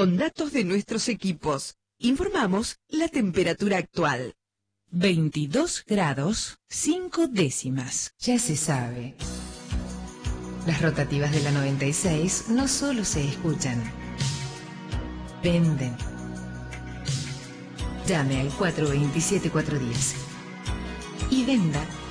con datos de nuestros equipos. Informamos la temperatura actual. 22 grados 5 décimas. Ya se sabe. Las rotativas de la 96 no solo se escuchan, venden. Llame al 427-410 y venda